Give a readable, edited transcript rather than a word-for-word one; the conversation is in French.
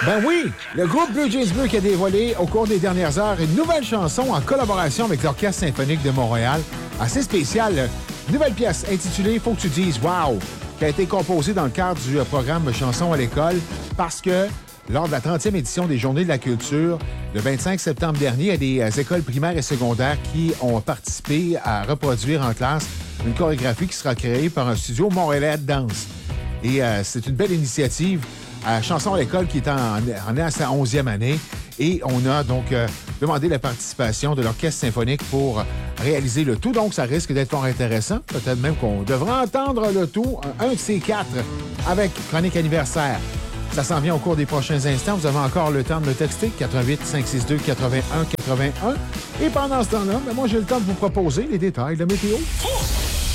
Ben oui, le groupe Blue Jeans Bleu qui a dévoilé au cours des dernières heures une nouvelle chanson en collaboration avec l'Orchestre symphonique de Montréal. Assez spéciale, nouvelle pièce intitulée « Faut que tu dises wow », qui a été composée dans le cadre du programme Chansons à l'école parce que lors de la 30e édition des Journées de la culture, le 25 septembre dernier, il y a des écoles primaires et secondaires qui ont participé à reproduire en classe une chorégraphie qui sera créée par un studio montréalais de danse. Et c'est une belle initiative. Chanson à l'école qui est en est à sa 11e année. Et on a donc demandé la participation de l'Orchestre symphonique pour réaliser le tout. Donc, ça risque d'être fort intéressant. Peut-être même qu'on devra entendre le tout, un de ces quatre, avec Chronique anniversaire. Ça s'en vient au cours des prochains instants. Vous avez encore le temps de me texter, 88 562 81 81. Et pendant ce temps-là, moi, j'ai le temps de vous proposer les détails de la météo.